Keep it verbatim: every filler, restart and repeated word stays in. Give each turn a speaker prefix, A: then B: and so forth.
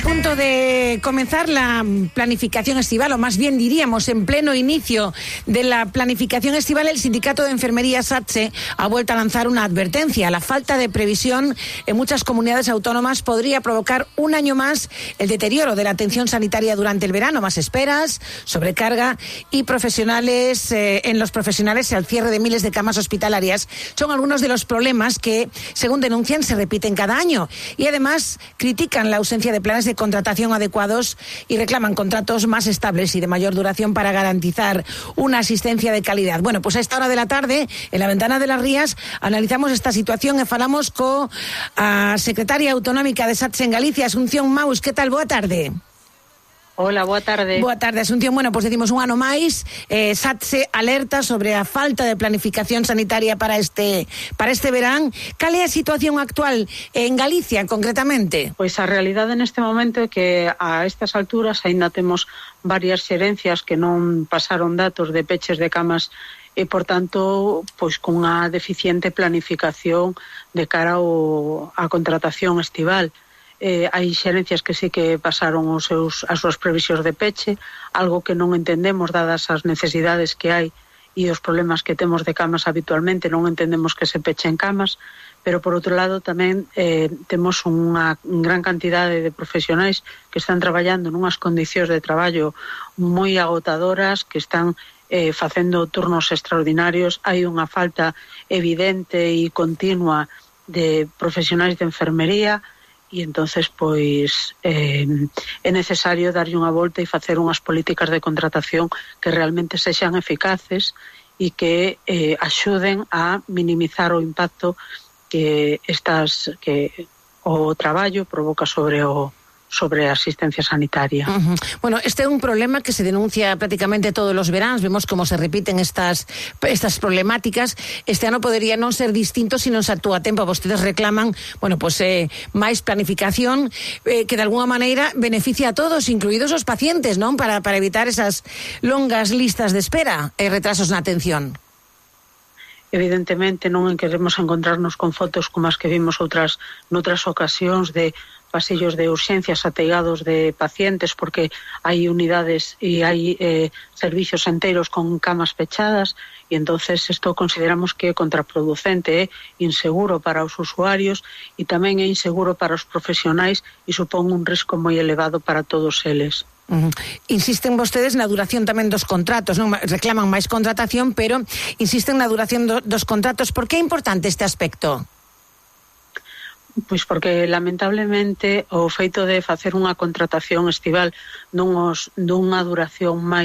A: punto de comenzar la planificación estival, o más bien diríamos en pleno inicio de la planificación estival, el Sindicato de Enfermería SATSE ha vuelto a lanzar una advertencia. La falta de previsión en muchas comunidades autónomas podría provocar un año más el deterioro de la atención sanitaria durante el verano, más esperas, sobrecarga y profesionales eh, en los profesionales y al cierre de miles de camas hospitalarias. Son algunos de los problemas que, según denuncian, se repiten cada año y además critican la ausencia de planes de contratación adecuados y reclaman contratos más estables y de mayor duración para garantizar una asistencia de calidad. Bueno, pues a esta hora de la tarde, en la Ventana de las Rías, analizamos esta situación e falamos co a secretaria autonómica de SATSE en Galicia, Asunción Maus. Que tal? Boa tarde.
B: Hola, boa tarde.
A: Boa tarde, Asunción. Bueno, pois decimos un ano máis, eh, SATSE alerta sobre a falta de planificación sanitaria para este para este verán. Cal é a situación actual en Galicia, concretamente?
B: Pois a realidade neste momento é que a estas alturas aínda temos varias xerencias que non pasaron datos de peches de camas e, por tanto, pois con unha deficiente planificación de cara ao, a contratación estival. Eh, hai xerencias que sí que pasaron os seus, as súas previsións de peche, algo que non entendemos dadas as necesidades que hai e os problemas que temos de camas habitualmente, non entendemos que se pechen camas, pero por outro lado tamén eh, temos unha gran cantidade de profesionais que están traballando nunhas condicións de traballo moi agotadoras, que están eh, facendo turnos extraordinarios. Hai unha falta evidente e continua de profesionais de enfermería, e entonces pois eh, é necesario darlle unha volta e facer unhas políticas de contratación que realmente sexan eficaces e que eh, axuden a minimizar o impacto que estas que o traballo provoca sobre o sobre a asistencia sanitaria.
A: Uh-huh. Bueno, este é un problema que se denuncia prácticamente todos os veráns, vemos como se repiten estas estas problemáticas. Este ano podería non ser distinto se non se actúa a tempo. Vostedes reclaman, bueno, pues eh, máis planificación eh, que de alguna maneira beneficia a todos, incluídos os pacientes, non? Para, para evitar esas longas listas de espera e retrasos na atención.
B: Evidentemente non queremos encontrarnos con fotos como as que vimos outras noutras ocasións de pasillos de urxencias ateigados de pacientes, porque hai unidades e hai eh, servicios enteiros con camas pechadas, e entonces isto consideramos que é contraproducente, é inseguro para os usuarios e tamén é inseguro para os profesionais e supón un risco moi elevado para todos eles.
A: Uh-huh. Insisten vostedes na duración tamén dos contratos, non? Reclaman máis contratación, pero insisten na duración do, dos contratos. Por que é importante este aspecto?
B: Pois porque, lamentablemente, o feito de facer unha contratación estival dunhos, dunha duración máis